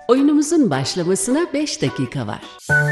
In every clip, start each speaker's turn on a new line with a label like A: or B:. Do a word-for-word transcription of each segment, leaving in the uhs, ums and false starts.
A: Oyunumuzun başlamasına beş dakika var.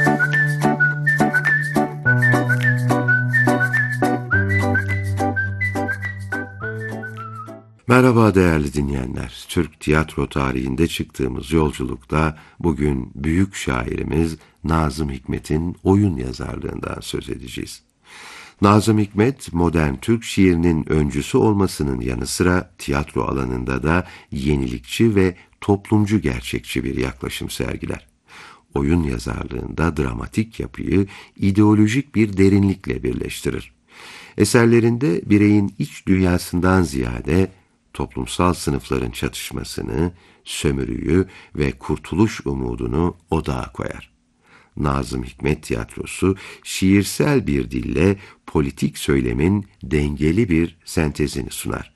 B: Merhaba değerli dinleyenler. Türk tiyatro tarihinde çıktığımız yolculukta bugün büyük şairimiz Nazım Hikmet'in oyun yazarlığından söz edeceğiz. Nazım Hikmet, modern Türk şiirinin öncüsü olmasının yanı sıra tiyatro alanında da yenilikçi ve toplumcu gerçekçi bir yaklaşım sergiler. Oyun yazarlığında dramatik yapıyı ideolojik bir derinlikle birleştirir. Eserlerinde bireyin iç dünyasından ziyade toplumsal sınıfların çatışmasını, sömürüyü ve kurtuluş umudunu odağa koyar. Nazım Hikmet tiyatrosu şiirsel bir dille politik söylemin dengeli bir sentezini sunar.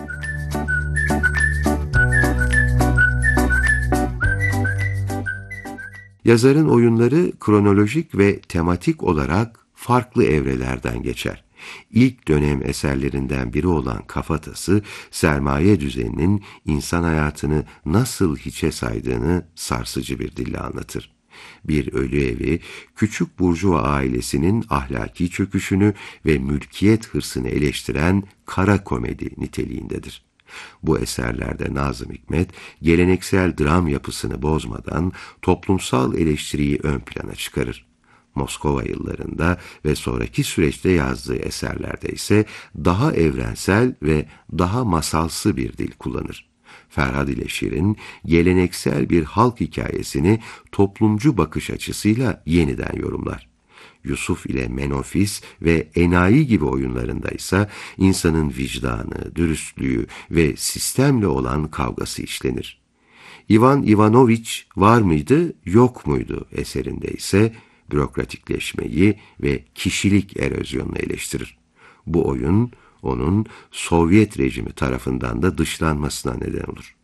B: Yazarın oyunları kronolojik ve tematik olarak farklı evrelerden geçer. İlk dönem eserlerinden biri olan Kafatası, sermaye düzeninin insan hayatını nasıl hiçe saydığını sarsıcı bir dille anlatır. Bir ölü evi, küçük burjuva ailesinin ahlaki çöküşünü ve mülkiyet hırsını eleştiren kara komedi niteliğindedir. Bu eserlerde Nazım Hikmet, geleneksel dram yapısını bozmadan toplumsal eleştiriyi ön plana çıkarır. Moskova yıllarında ve sonraki süreçte yazdığı eserlerde ise daha evrensel ve daha masalsı bir dil kullanır. Ferhad ile Şirin, geleneksel bir halk hikayesini toplumcu bakış açısıyla yeniden yorumlar. Yusuf ile Menofis ve Enayi gibi oyunlarında ise insanın vicdanı, dürüstlüğü ve sistemle olan kavgası işlenir. İvan Ivanoviç var mıydı, yok muydu eserinde ise bürokratikleşmeyi ve kişilik erozyonunu eleştirir. Bu oyun, onun Sovyet rejimi tarafından da dışlanmasına neden olur.